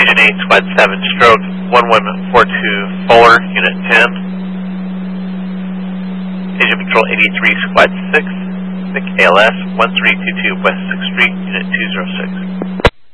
Agent 8, Squad 7, stroke 1142 Fuller, Unit 10. Agent Patrol 83, Squad 6, SIC ALS 1322 West 6th Street, Unit 206.